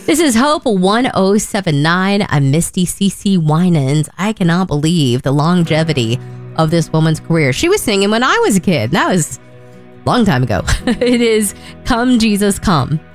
This is Hope 1079. I'm Misty CC Winans. I cannot believe the longevity of this woman's career. She was singing when I was a kid. That was a long time ago. It is Come Jesus Come.